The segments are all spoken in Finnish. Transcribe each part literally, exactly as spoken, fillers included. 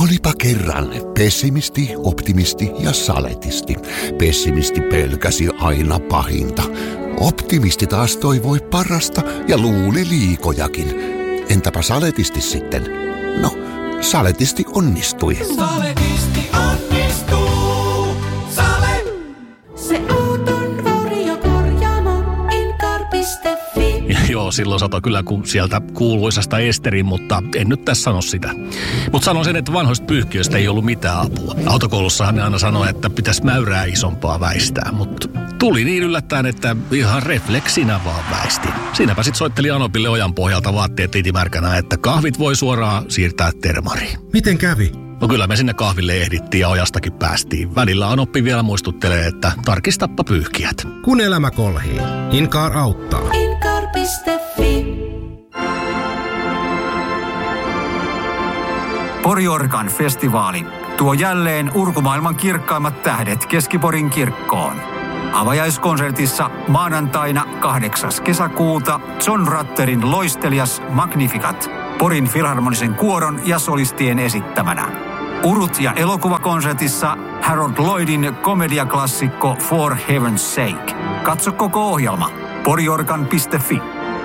Olipa kerran pessimisti, optimisti ja saletisti. Pessimisti pelkäsi aina pahinta. Optimisti taas toivoi parasta ja luuli liikojakin. Entäpä saletisti sitten? No, saletisti onnistui. Saletisti onnistuu. Sale. Se auton vauriokorjaamo Incar piste fi. Joo, silloin sato kyllä ku sieltä kuuluisasta Esterin, mutta en nyt tässä sano sitä. Mutta sanon sen, että vanhoista pyyhkiöistä ei ollut mitään apua. Autokoulussahan ne aina sanoi, että pitäisi mäyrää isompaa väistää, mutta tuli niin yllättäen, että ihan refleksinä vaan väistin. Siinäpä sit soitteli Anopille ojan pohjalta vaatteet litimärkänä, että kahvit voi suoraan siirtää termariin. Miten kävi? No kyllä me sinne kahville ehdittiin ja ojastakin päästiin. Välillä Anoppi vielä muistuttelee, että tarkistappa pyyhkiät. Kun elämä kolhii, Incar auttaa. Incar piste fi. Pori-Orkan festivaali tuo jälleen urkumaailman kirkkaimmat tähdet Keski-Porin kirkkoon. Avajaiskonsertissa maanantaina kahdeksas kesäkuuta John Ratterin loistelias Magnificat Porin Filharmonisen kuoron ja solistien esittämänä. Urut- ja elokuvakonsertissa Harold Lloydin komediaklassikko For Heaven's Sake. Katso koko ohjelma poriorkan piste fi.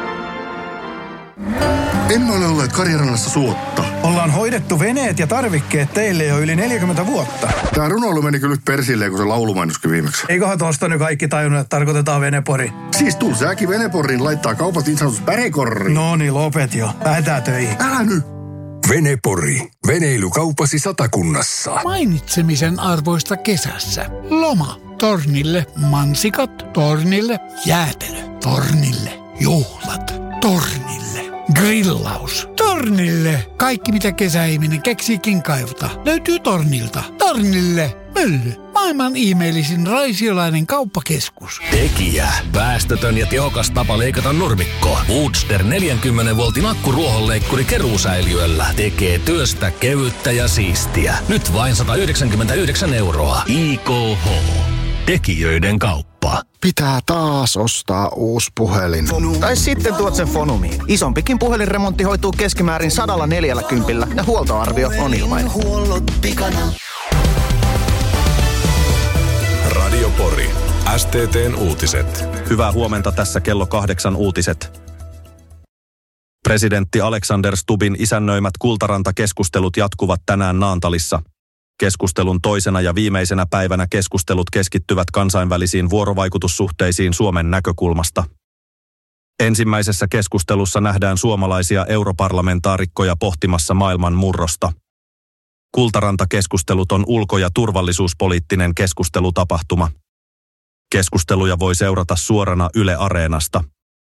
Emme ole olleet Karjarannassa suotta. Ollaan hoidettu veneet ja tarvikkeet teille jo yli neljäkymmentä vuotta. Tää runoilu meni kyllä nyt persilleen, kun se laulumainoskin viimeksi. Eiköhän tosta nyt kaikki tajunnut, että tarkoitetaan Venepori. Siis tul sääkin Veneporiin laittaa kaupat niin sanotus pärekorriin. No niin, lopet jo. Lähetään töihin. Älä nyt! Venepori. Veneilykaupasi Satakunnassa. Mainitsemisen arvoista kesässä. Loma. Tornille mansikat. Tornille jäätelö. Tornille juhlat. Tornille grillaus. Tornille kaikki mitä kesäihminen keksiikin kaivata. Löytyy Tornilta. Tornille mylly. Maailman ihmeellisin raisiolainen kauppakeskus. Tekijä. Päästötön ja tehokas tapa leikata nurmikkoa. Woodster neljänkymmenen voltin akkuruohonleikkuri keruusäiliöllä tekee työstä kevyttä ja siistiä. Nyt vain sata yhdeksänkymmentäyhdeksän euroa. I K H. Tekijöiden kauppa. Pitää taas ostaa uusi puhelin. Tai sitten tuot sen Fonumiin. Isompikin puhelinremontti hoituu keskimäärin sadalla neljälläkympillä ja huoltoarvio on ilmainen. Radio Pori. S T T:n uutiset. Hyvää huomenta, tässä kello kahdeksan uutiset. Presidentti Alexander Stubbin isännöimät Kultaranta-keskustelut jatkuvat tänään Naantalissa. Keskustelun toisena ja viimeisenä päivänä keskustelut keskittyvät kansainvälisiin vuorovaikutussuhteisiin Suomen näkökulmasta. Ensimmäisessä keskustelussa nähdään suomalaisia europarlamentaarikkoja pohtimassa maailman murrosta. Kultaranta-keskustelut on ulko- ja turvallisuuspoliittinen keskustelutapahtuma. Keskusteluja voi seurata suorana Yle Areenasta.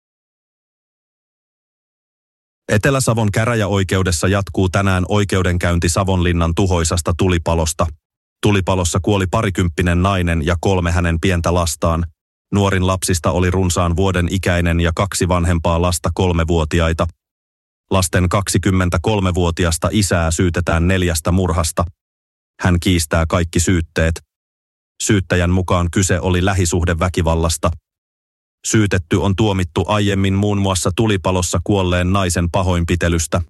Etelä-Savon käräjäoikeudessa jatkuu tänään oikeudenkäynti Savonlinnan tuhoisasta tulipalosta. Tulipalossa kuoli parikymppinen nainen ja kolme hänen pientä lastaan. Nuorin lapsista oli runsaan vuoden ikäinen ja kaksi vanhempaa lasta kolmevuotiaita. Lasten kaksikymmentäkolmevuotiasta isää syytetään neljästä murhasta. Hän kiistää kaikki syytteet. Syyttäjän mukaan kyse oli lähisuhdeväkivallasta. Syytetty on tuomittu aiemmin muun muassa tulipalossa kuolleen naisen pahoinpitelystä.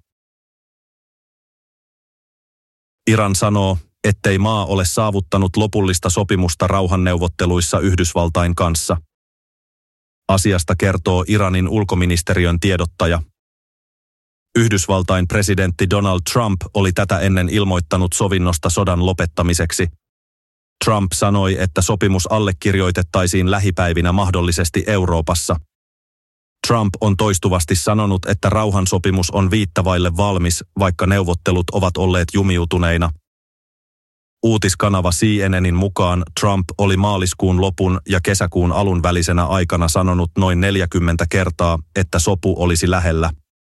Iran sanoo, ettei maa ole saavuttanut lopullista sopimusta rauhanneuvotteluissa Yhdysvaltain kanssa. Asiasta kertoo Iranin ulkoministeriön tiedottaja. Yhdysvaltain presidentti Donald Trump oli tätä ennen ilmoittanut sovinnosta sodan lopettamiseksi. Trump sanoi, että sopimus allekirjoitettaisiin lähipäivinä mahdollisesti Euroopassa. Trump on toistuvasti sanonut, että rauhansopimus on viittavaille valmis, vaikka neuvottelut ovat olleet jumiutuneina. Uutiskanava C N N:in mukaan Trump oli maaliskuun lopun ja kesäkuun alun välisenä aikana sanonut noin neljäkymmentä kertaa, että sopu olisi lähellä.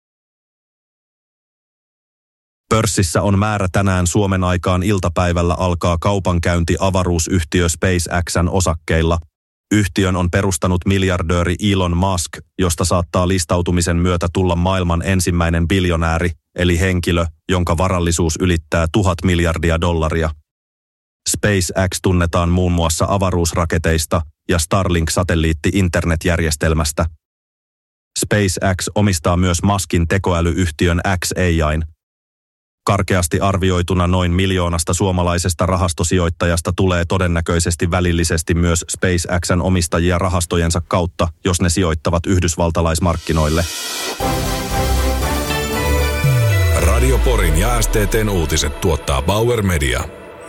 Pörssissä on määrä tänään Suomen aikaan iltapäivällä alkaa kaupankäynti avaruusyhtiö SpaceXn osakkeilla. Yhtiön on perustanut miljardööri Elon Musk, josta saattaa listautumisen myötä tulla maailman ensimmäinen biljonääri, eli henkilö, jonka varallisuus ylittää tuhat miljardia dollaria. SpaceX tunnetaan muun muassa avaruusraketeista ja Starlink-satelliitti-internetjärjestelmästä. SpaceX omistaa myös Muskin tekoälyyhtiön X A I:n. Karkeasti arvioituna noin miljoonasta suomalaisesta rahastosijoittajasta tulee todennäköisesti välillisesti myös SpaceXn omistajia rahastojensa kautta, jos ne sijoittavat yhdysvaltalaismarkkinoille. Radio Porin ja S T T:n uutiset tuottaa Bauer Media.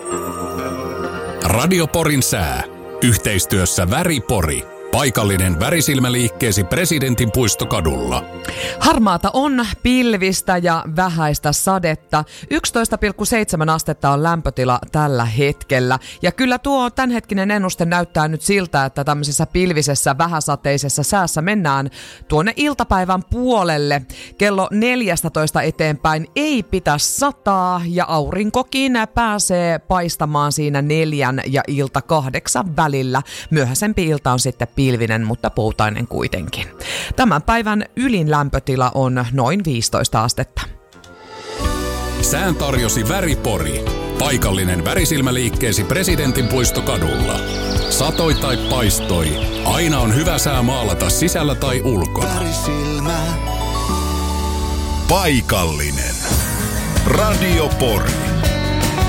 Radio Porin sää. Yhteistyössä Väri Pori. Paikallinen värisilmäliikkeesi Presidentin puistokadulla. Harmaata on, pilvistä ja vähäistä sadetta. yksitoista pilkku seitsemän astetta on lämpötila tällä hetkellä. Ja kyllä tuo tämänhetkinen ennuste näyttää nyt siltä, että tämmöisessä pilvisessä vähäsateisessa säässä mennään tuonne iltapäivän puolelle. Kello neljästätoista eteenpäin ei pitä sataa ja aurinkokin pääsee paistamaan siinä neljän ja ilta kahdeksan välillä. Myöhäisempi ilta on sitten pilvinen, mutta poutainen kuitenkin. Tämän päivän ylin lämpötila on noin viisitoista astetta. Sään tarjosi Väri Pori. Paikallinen värisilmäliikkeesi Presidentin puistokadulla. Satoi tai paistoi, aina on hyvä sää maalata sisällä tai ulkona. Värisilmä. Paikallinen. Radio Pori.